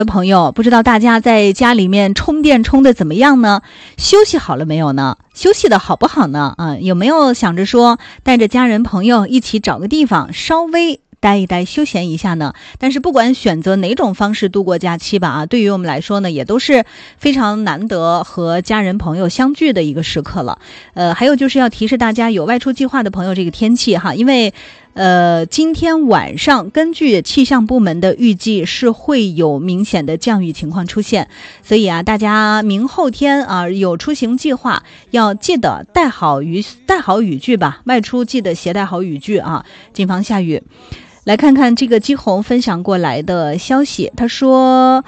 朋友，不知道大家在家里面充电充的怎么样呢？休息好了没有呢？休息的好不好呢？有没有想着说带着家人朋友一起找个地方稍微待一待休闲一下呢？但是不管选择哪种方式度过假期吧，对于我们来说呢，也都是非常难得和家人朋友相聚的一个时刻了。还有就是要提示大家有外出计划的朋友这个天气哈，因为今天晚上根据气象部门的预计是会有明显的降雨情况出现，所以大家明后天有出行计划要记得带好雨具吧，外出记得携带好雨具谨防下雨。来看看这个姬红分享过来的消息，他说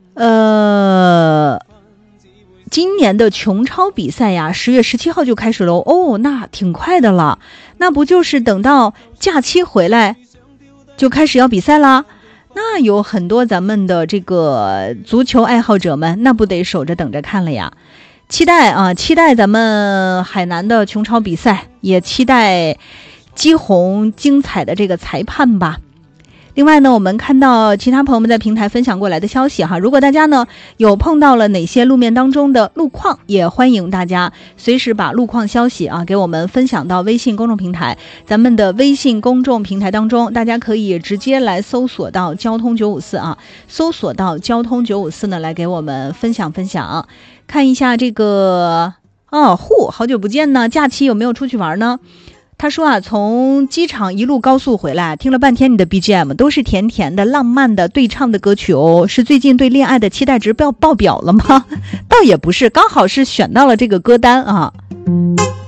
今年的琼超比赛呀，10月17号就开始了那挺快的了，那不就是等到假期回来就开始要比赛啦？那有很多咱们的这个足球爱好者们，那不得守着等着看了呀。期待咱们海南的琼超比赛，也期待姬红精彩的这个裁判吧。另外呢，我们看到其他朋友们在平台分享过来的消息哈，如果大家呢有碰到了哪些路面当中的路况，也欢迎大家随时把路况消息给我们分享到微信公众平台。咱们的微信公众平台当中，大家可以直接来搜索到交通954搜索到交通954呢，来给我们分享。看一下这个好久不见呢，假期有没有出去玩呢？他说从机场一路高速回来，听了半天你的 BGM 都是甜甜的浪漫的对唱的歌曲是最近对恋爱的期待值爆表了吗？倒也不是，刚好是选到了这个歌单